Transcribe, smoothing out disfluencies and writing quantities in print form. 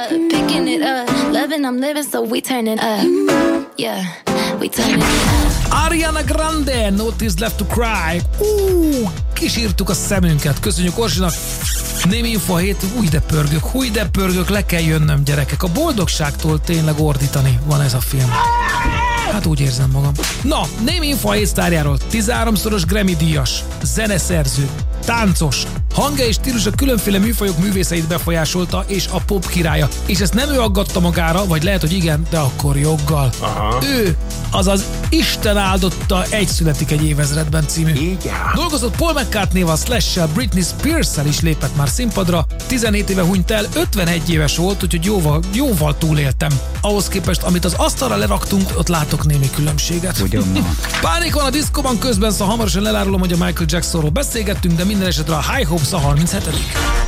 Picking it up, loving, I'm living, so we turning up. Yeah, we turning up. Ariana Grande, Notice Left to Cry. Kisírtuk a szemünket. Köszönjük Orsinak. Némi info a hét. Húj de pörgök, le kell jönnöm, gyerekek. A boldogságtól tényleg ordítani van ez a film. Hát úgy érzem magam. Na, némi info a hét sztárjáról. 13-szoros Grammy díjas, zeneszerző, táncos, hangja és stílusa különféle műfajok művészeit befolyásolta, és a pop királya. És ezt nem ő aggatta magára, vagy lehet, hogy igen, de akkor joggal. Aha. Ő, azaz Isten áldotta Egy születik egy évezredben című. Igen. Dolgozott Paul McCartney-val, Slash-sel, Britney Spears-szel is lépett már színpadra. 17 éve hunyt el, 51 éves volt, úgyhogy jóval túléltem. Ahhoz képest, amit az asztalra leraktunk, ott látok némi különbséget. Ugyan. Pánik van a diszkóban közben, szóval hamarosan elárulom, hogy a Michael Jacksonról beszélgettünk, de minden esetre a High Hopes a 37.